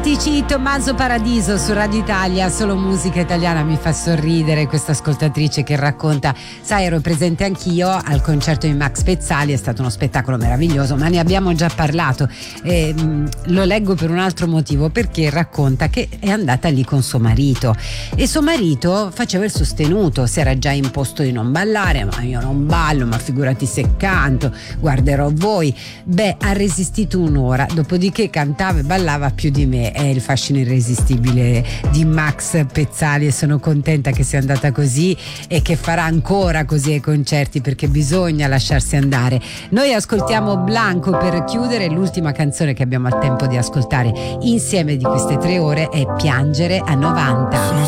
Ticci, Tommaso Paradiso su Radio Italia, solo musica italiana. Mi fa sorridere questa ascoltatrice che racconta: sai, ero presente anch'io al concerto di Max Pezzali, è stato uno spettacolo meraviglioso, ma ne abbiamo già parlato. Lo leggo per un altro motivo, perché racconta che è andata lì con suo marito e suo marito faceva il sostenuto, si era già imposto di non ballare. Ma io non ballo, ma figurati se canto, guarderò voi. Beh, ha resistito un'ora, dopodiché cantava e ballava più di me. È il fascino irresistibile di Max Pezzali, e sono contenta che sia andata così e che farà ancora così ai concerti, perché bisogna lasciarsi andare. Noi ascoltiamo Blanco per chiudere. L'ultima canzone che abbiamo il tempo di ascoltare insieme di queste 3 ore è Piangere a 90.